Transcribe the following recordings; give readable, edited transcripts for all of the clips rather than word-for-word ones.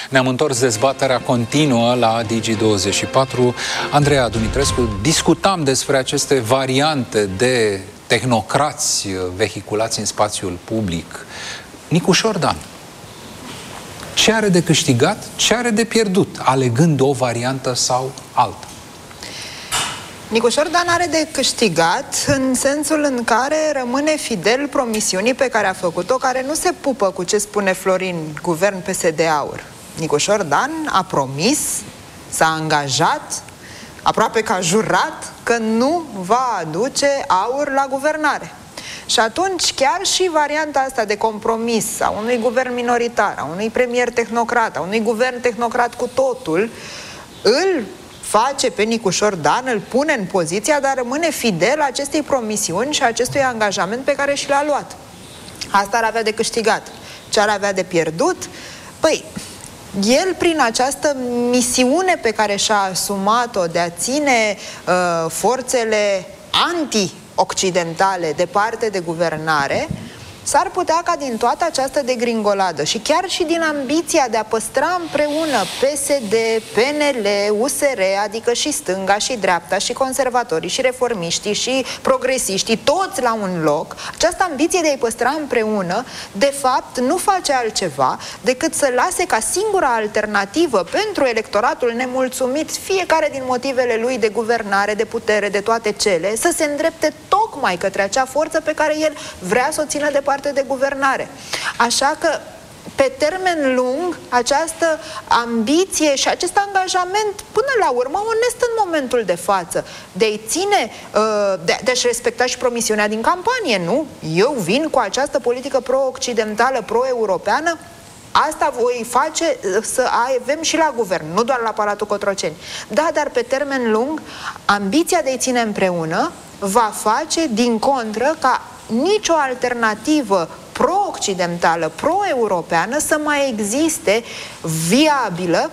Ne-am întors, dezbaterea continuă la Digi24. Andreea Dumitrescu, discutam despre aceste variante de tehnocrați vehiculați în spațiul public. Nicu Șordan, ce are de câștigat, ce are de pierdut, alegând o variantă sau alta? Nicu Șordan are de câștigat în sensul în care rămâne fidel promisiunii pe care a făcut-o, care nu se pupă cu ce spune Florin, guvern PSD-AUR. Nicu Șordan a promis, s-a angajat, aproape că a jurat că nu va aduce AUR la guvernare. Și atunci chiar și varianta asta de compromis a unui guvern minoritar, a unui premier tehnocrat, a unui guvern tehnocrat cu totul, îl face pe Nicu Șordan, îl pune în poziția de a rămâne fidel acestei promisiuni și acestui angajament pe care și l-a luat. Asta ar avea de câștigat. Ce ar avea de pierdut? Păi, el prin această misiune pe care și-a asumat-o de a ține forțele anti-occidentale departe de guvernare, s-ar putea ca din toată această degringoladă și chiar și din ambiția de a păstra împreună PSD, PNL, USR, adică și stânga și dreapta și conservatorii și reformiștii și progresiștii, toți la un loc, această ambiție de a-i păstra împreună, de fapt, nu face altceva decât să lase ca singura alternativă pentru electoratul nemulțumit, fiecare din motivele lui de guvernare, de putere, de toate cele, să se îndrepte tocmai către acea forță pe care el vrea să o țină departe de guvernare. Așa că pe termen lung, această ambiție și acest angajament, până la urmă, onest în momentul de față, de a-i ține, de a-și respecta și promisiunea din campanie, nu? Eu vin cu această politică pro-occidentală, pro-europeană, asta voi face să avem și la guvern, nu doar la Palatul Cotroceni. Da, dar pe termen lung, ambiția de a-i ține împreună va face, din contră, ca nicio alternativă pro-occidentală, pro-europeană să mai existe viabilă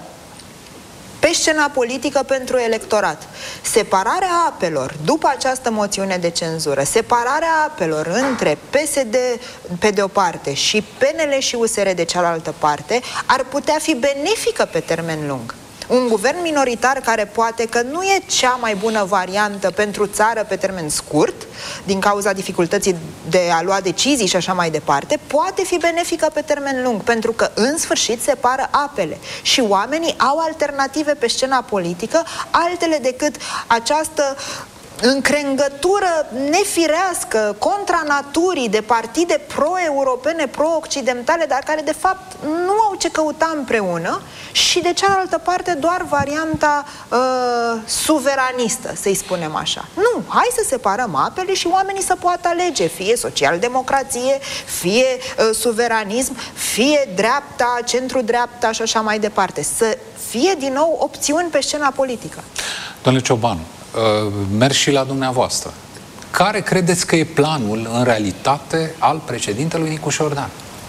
pe scena politică pentru electorat. Separarea apelor după această moțiune de cenzură, separarea apelor între PSD pe de o parte și PNL și USR de cealaltă parte, ar putea fi benefică pe termen lung. Un guvern minoritar care poate că nu e cea mai bună variantă pentru țară pe termen scurt, din cauza dificultății de a lua decizii și așa mai departe, poate fi benefică pe termen lung, pentru că în sfârșit separă apele și oamenii au alternative pe scena politică, altele decât această încrengătură nefirească contra naturii de partide pro-europene, pro-occidentale, dar care de fapt nu au ce căuta împreună, și de cealaltă parte doar varianta suveranistă, să-i spunem așa. Nu, hai să separăm apele și oamenii să poată alege, fie social-democrație, fie suveranism, fie dreapta, centru-dreapta și așa mai departe. Să fie din nou opțiuni pe scena politică. Domnule Ciobanu, merg și la dumneavoastră. Care credeți că e planul, în realitate, al președintelui Nicu Șordan?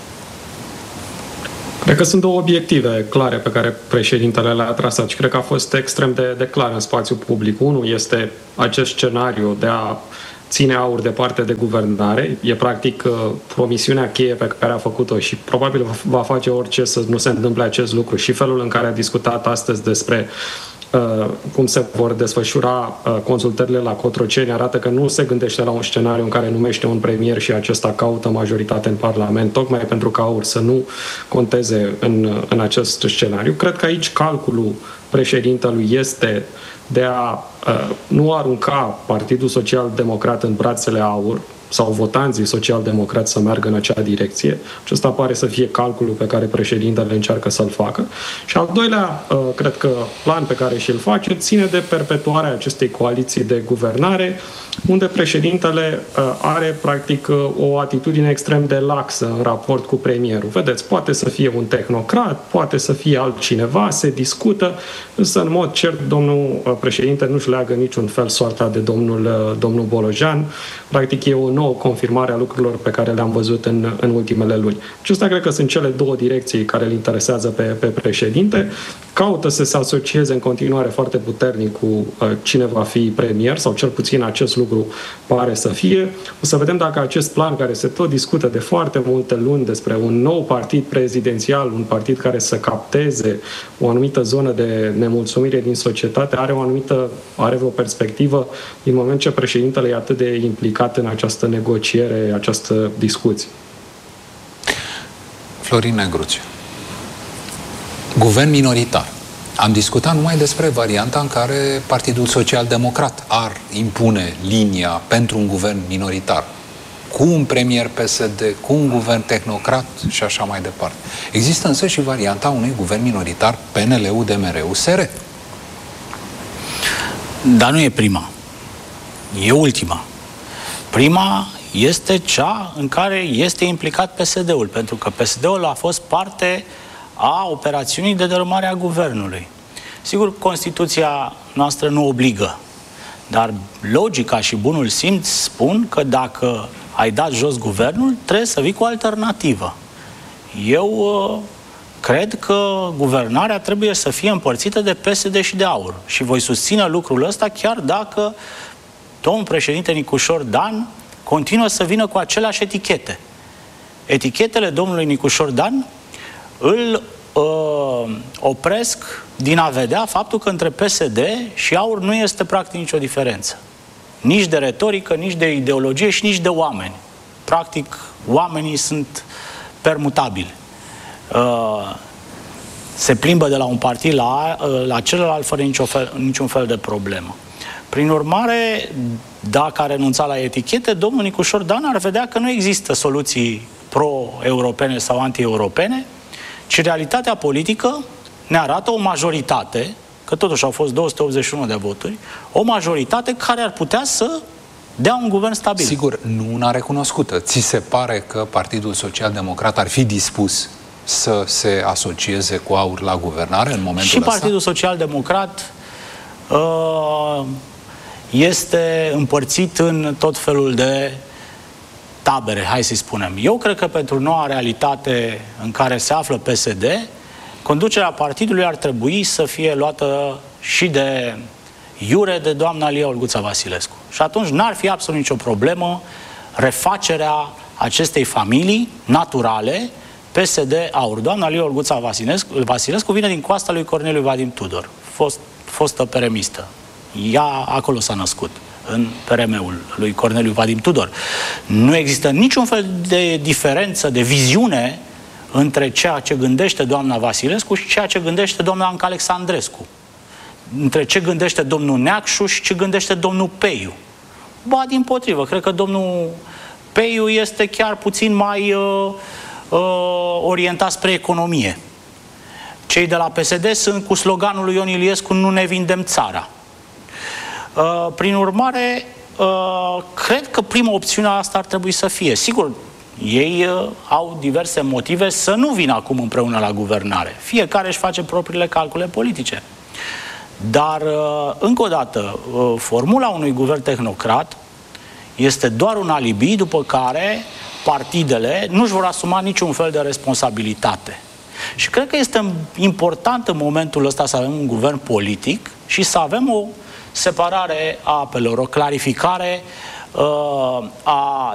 Cred că sunt două obiective clare pe care președintele le-a trasat și cred că a fost extrem de clar în spațiul public. Unul este acest scenariu de a ține AUR departe de guvernare. E practic promisiunea cheie pe care a făcut-o și probabil va face orice să nu se întâmple acest lucru. Și felul în care a discutat astăzi despre cum se vor desfășura consultările la Cotroceni arată că nu se gândește la un scenariu în care numește un premier și acesta caută majoritate în Parlament, tocmai pentru ca AUR să nu conteze în acest scenariu. Cred că aici calculul președintelui este de a nu arunca Partidul Social-Democrat în brațele AUR sau votanții social-democrați să meargă în acea direcție. Acesta pare să fie calculul pe care președintele încearcă să-l facă. Și al doilea, cred că plan pe care și-l face, ține de perpetuarea acestei coaliții de guvernare, unde președintele are, practic, o atitudine extrem de laxă în raport cu premierul. Vedeți, poate să fie un tehnocrat, poate să fie altcineva, se discută, însă, în mod cert, domnul președinte nu-și leagă niciun fel soarta de domnul Bolojan. Practic, e o nouă confirmare a lucrurilor pe care le-am văzut în ultimele luni. Acestea cred că sunt cele două direcții care îl interesează pe președinte. Caută să se asocieze în continuare foarte puternic cu cine va fi premier, sau cel puțin acest lucru lucru pare să fie. O să vedem dacă acest plan, care se tot discută de foarte multe luni despre un nou partid prezidențial, un partid care să capteze o anumită zonă de nemulțumire din societate, are vreo perspectivă din moment ce președintele e atât de implicat în această negociere, această discuție. Florin Negruțiu. Guvern minoritar. Am discutat numai despre varianta în care Partidul Social-Democrat ar impune linia pentru un guvern minoritar, cu un premier PSD, cu un guvern tehnocrat și așa mai departe. Există însă și varianta unui guvern minoritar PNL, UDMR, USR. Dar nu e prima. E ultima. Prima este cea în care este implicat PSD-ul, pentru că PSD-ul a fost parte a operațiunii de dărâmare a guvernului. Sigur, Constituția noastră nu obligă, dar logica și bunul simț spun că dacă ai dat jos guvernul, trebuie să vii cu o alternativă. Eu cred că guvernarea trebuie să fie împărțită de PSD și de AUR și voi susține lucrul ăsta chiar dacă domnul președinte Nicușor Dan continuă să vină cu aceleași etichete. Etichetele domnului Nicușor Dan îl opresc din a vedea faptul că între PSD și AUR nu este practic nicio diferență. Nici de retorică, nici de ideologie și nici de oameni. Practic, oamenii sunt permutabili. Se plimbă de la un partid la celălalt fără niciun fel de problemă. Prin urmare, dacă a renunțat la etichete, domnul Nicușor Dan ar vedea că nu există soluții pro-europene sau anti-europene, ci realitatea politică ne arată o majoritate, că totuși au fost 281 de voturi, o majoritate care ar putea să dea un guvern stabil. Sigur, nu una recunoscută. Ți se pare că Partidul Social-Democrat ar fi dispus să se asocieze cu AUR la guvernare în momentul ăsta? Și Partidul Social-Democrat este împărțit în tot felul de tabere, hai să-i spunem. Eu cred că pentru noua realitate în care se află PSD, conducerea partidului ar trebui să fie luată și de iure de doamna Lia Olguța Vasilescu. Și atunci n-ar fi absolut nicio problemă refacerea acestei familii naturale PSD-AUR. Doamna Lia Olguța Vasilescu vine din coasta lui Corneliu Vadim Tudor, fostă peremistă. Ea acolo s-a născut, în PRM-ul lui Corneliu Vadim Tudor. Nu există niciun fel de diferență, de viziune între ceea ce gândește doamna Vasilescu și ceea ce gândește doamna Anca Alexandrescu. Între ce gândește domnul Neacșu și ce gândește domnul Peiu. Ba, dimpotrivă, cred că domnul Peiu este chiar puțin mai orientat spre economie. Cei de la PSD sunt cu sloganul lui Ion Iliescu, nu ne vindem țara. Prin urmare, cred că prima opțiune asta ar trebui să fie. Sigur, ei au diverse motive să nu vină acum împreună la guvernare. Fiecare își face propriile calcule politice. Dar, încă o dată, formula unui guvern tehnocrat este doar un alibi după care partidele nu își vor asuma niciun fel de responsabilitate. Și cred că este important în momentul ăsta să avem un guvern politic și să avem o separare a apelor, o clarificare a